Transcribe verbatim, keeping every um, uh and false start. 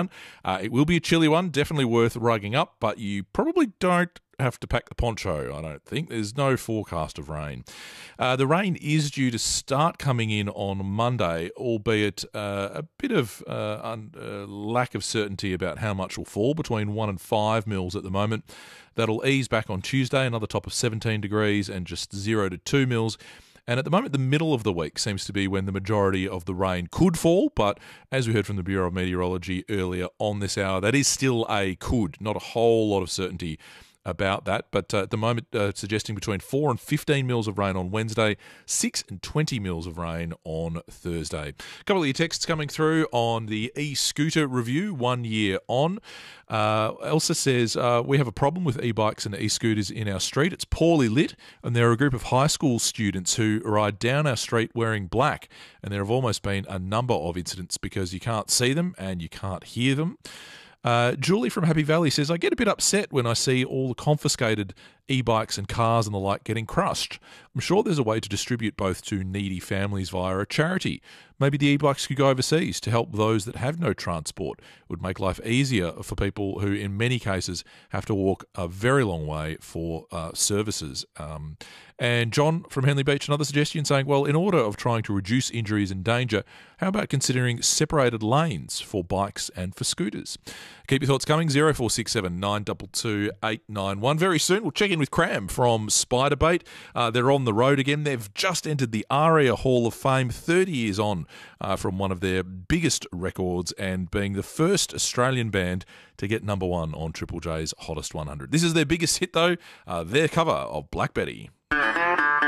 down. Uh, it will be a chilly one, definitely worth rugging up, but you probably don't have to pack the poncho, I don't think. There's no forecast of rain. Uh, the rain is due to start coming in on Monday, albeit uh, a bit of uh, un- uh, lack of certainty about how much will fall, between one and five mils at the moment. That'll ease back on Tuesday, another top of seventeen degrees and just zero to two mils. And at the moment, the middle of the week seems to be when the majority of the rain could fall. But as we heard from the Bureau of Meteorology earlier on this hour, that is still a could, not a whole lot of certainty about that, but uh, at the moment uh, suggesting between four and fifteen mils of rain on Wednesday, six and twenty mils of rain on Thursday. A couple of your texts coming through on the e-scooter review, one year on. Uh, Elsa says, uh, we have a problem with e-bikes and e-scooters in our street. It's poorly lit, and there are a group of high school students who ride down our street wearing black, and there have almost been a number of incidents because you can't see them and you can't hear them. Uh, Julie from Happy Valley says, I get a bit upset when I see all the confiscated e-bikes and cars and the like getting crushed. I'm sure there's a way to distribute both to needy families via a charity. Maybe the e-bikes could go overseas to help those that have no transport. It would make life easier for people who, in many cases, have to walk a very long way for uh, services. Um, and John from Henley Beach, another suggestion saying, well, in order of trying to reduce injuries and danger, how about considering separated lanes for bikes and for scooters? Keep your thoughts coming, zero four six seven nine two two eight nine one. Very soon, we'll check in with Cram from Spiderbait. Uh, they're on the road again. They've just entered the ARIA Hall of Fame, thirty years on uh, from one of their biggest records and being the first Australian band to get number one on Triple J's Hottest one hundred. This is their biggest hit, though, uh, their cover of Black Betty.